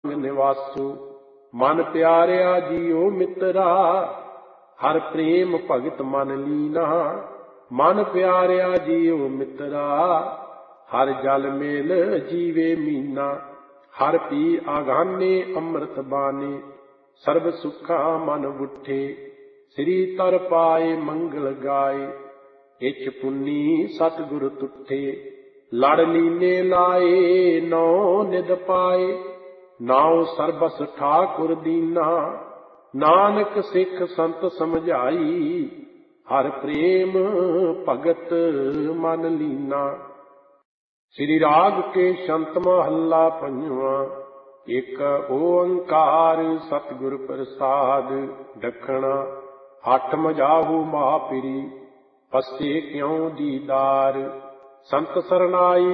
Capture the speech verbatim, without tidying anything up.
ਨਿਵਾਸੋ ਮਨ ਪਿਆਰਿਆ ਜੀਓ ਮਿੱਤਰਾ, ਹਰ ਪ੍ਰੇਮ ਭਗਤ ਮਨ ਲੀਨਾ। ਮਨ ਪਿਆਰਿਆ ਜੀਓ ਮਿੱਤਰਾ, ਹਰ ਜਲ ਮੇਲ ਜੀਵੇ ਮੀਨਾ। ਹਰ ਪੀ ਆਗਾਨੇ ਅੰਮ੍ਰਿਤ ਬਾਣੇ, ਸਰਬ ਸੁੱਖਾ ਮਨ ਬੁੱਠੇ। ਸ੍ਰੀ ਤਰ ਪਾਏ ਮੰਗਲ ਗਾਏ, ਇਛ ਪੁੰਨੀ ਸਤਿਗੁਰ ਤੁਠੇ। ਲੜ ਲੀਨੇ ਲਾਏ ਨੌ ਨਿਧ ਪਾਏ, ਨਾਉ ਸਰਬਸ ਠਾਕੁਰ ਦੀਨਾ। ਨਾਨਕ ਸਿੱਖ ਸੰਤ ਸਮਝਾਈ, ਹਰ ਪ੍ਰੇਮ ਭਗਤ ਮਨ ਲੀਨਾ। ਸ੍ਰੀ ਰਾਗ ਕੇ ਸ਼ੰਤ ਮਹੱਲਾ ਪੰਜਵਾਂ। ਇਕ ਓੰਕਾਰ ਸਤਿਗੁਰ ਪ੍ਰਸਾਦ, ਦਖਣਾ ਹੱਠ ਮਜਾਹੂ ਮਹਾਪਿਰੀ। ਪਸੇ ਕਿਉ ਦੀਦਾਰ, ਸੰਤ ਸਰਨਾਈ